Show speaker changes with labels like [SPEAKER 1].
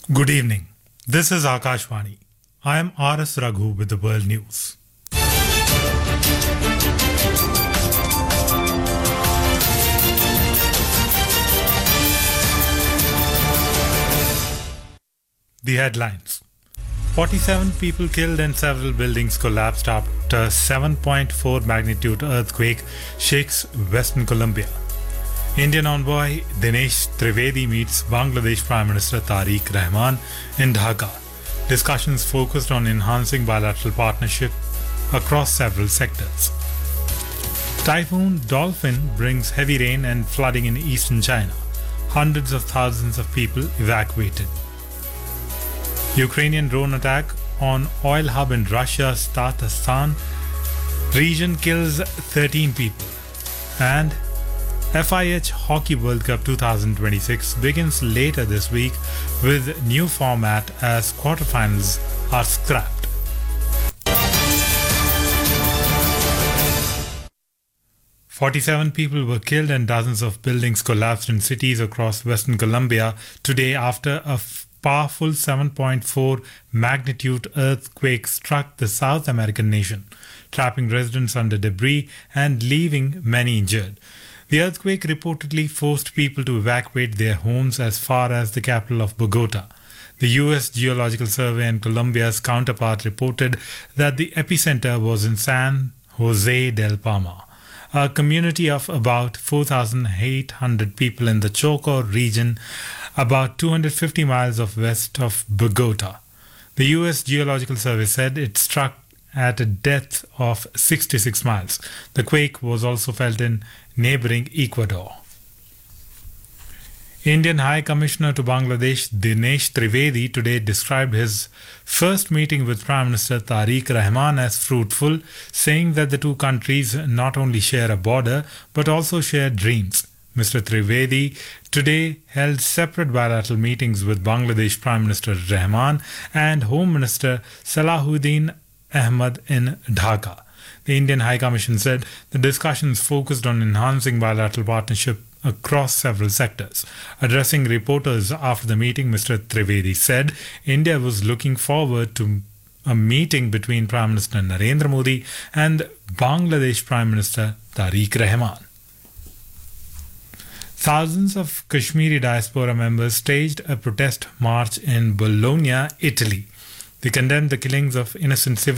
[SPEAKER 1] Good evening. This is Akashvani. I am RS Raghu with the world news. The headlines: 47 people killed and several buildings collapsed after 7.4 magnitude earthquake shakes Western Colombia. Indian envoy Dinesh Trivedi meets Bangladesh Prime Minister Tariq Rahman in Dhaka. Discussions focused on enhancing bilateral partnership across several sectors. Typhoon Dolphin brings heavy rain and flooding in eastern China. Hundreds of thousands of people evacuated. Ukrainian drone attack on oil hub in Russia's Tatarstan region kills 13 people. And FIH Hockey World Cup 2026 begins later this week with new format as quarterfinals are scrapped. "47 people were killed and dozens of buildings collapsed in cities across Western Colombia today after a powerful 7.4 magnitude earthquake struck the South American nation, trapping residents under debris and leaving many injured. The earthquake reportedly forced people to evacuate their homes as far as the capital of Bogota. The U.S. Geological Survey and Colombia's counterpart reported that the epicenter was in San Jose del Palma, a community of about 4,800 people in the Choco region, about 250 miles west of Bogota. The U.S. Geological Survey said it struck at a depth of 66 miles. The quake was also felt in neighboring Ecuador. Indian High Commissioner to Bangladesh Dinesh Trivedi today described his first meeting with Prime Minister Tariq Rahman as fruitful, saying that the two countries not only share a border but also share dreams. Mr. Trivedi today held separate bilateral meetings with Bangladesh Prime Minister Rahman and Home Minister Salahuddin Ahmad in Dhaka. The Indian High Commission said the discussions focused on enhancing bilateral partnership across several sectors. Addressing reporters after the meeting, Mr. Trivedi said India was looking forward to a meeting between Prime Minister Narendra Modi and Bangladesh Prime Minister Tariq Rahman. Thousands of Kashmiri diaspora members staged a protest march in Bologna, Italy. They condemned the killings of innocent civilians